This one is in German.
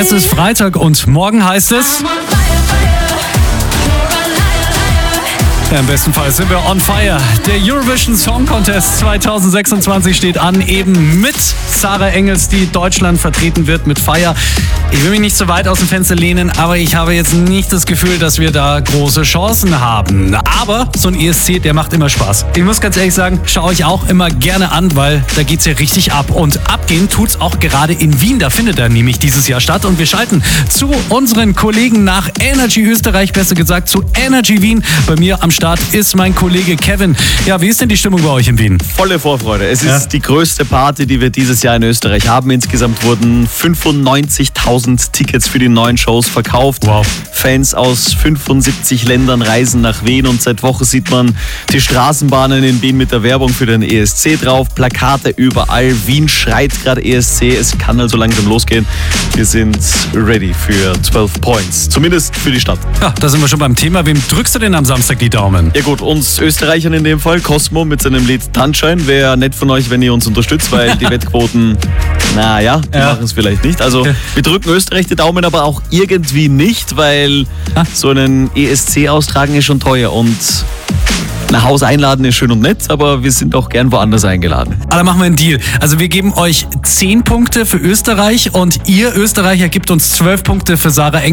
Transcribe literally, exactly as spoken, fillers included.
Es ist Freitag und morgen heißt es... Ja, im besten Fall sind wir on fire. Der Eurovision Song Contest zwanzig sechsundzwanzig steht an, eben mit Sarah Engels, die Deutschland vertreten wird mit Fire. Ich will mich nicht so weit aus dem Fenster lehnen, aber ich habe jetzt nicht das Gefühl, dass wir da große Chancen haben. Aber so ein E S C, der macht immer Spaß. Ich muss ganz ehrlich sagen, schaue ich auch immer gerne an, weil da geht's ja richtig ab. Und abgehen tut's auch gerade in Wien. Da findet er nämlich dieses Jahr statt. Und wir schalten zu unseren Kollegen nach Energy Österreich, besser gesagt zu Energy Wien. Bei mir am Start ist mein Kollege Kevin. Ja, wie ist denn die Stimmung bei euch in Wien? Volle Vorfreude. Es ist Ja. die größte Party, die wir dieses Jahr in Österreich haben. Insgesamt wurden fünfundneunzigtausend Tickets für die neuen Shows verkauft. Wow. Fans aus fünfundsiebzig Ländern reisen nach Wien und seit Wochen sieht man die Straßenbahnen in Wien mit der Werbung für den E S C drauf. Plakate überall. Wien schreit gerade E S C. Es kann also langsam losgehen. Wir sind ready für zwölf Points. Zumindest für die Stadt. Ja, da sind wir schon beim Thema. Wem drückst du denn am Samstag die Daumen? Ja gut, uns Österreichern in dem Fall, Cosmo mit seinem Lied Tanzschein. Wäre nett von euch, wenn ihr uns unterstützt, weil die Wettquoten, naja, die Ja. machen es vielleicht nicht. Also wir drücken Österreich die Daumen, aber auch irgendwie nicht, weil Ah. so einen E S C austragen ist schon teuer und nach Hause einladen ist schön und nett, aber wir sind auch gern woanders eingeladen. Aber dann machen wir einen Deal. Also wir geben euch zehn Punkte für Österreich und ihr Österreicher gibt uns zwölf Punkte für Sarah Engels.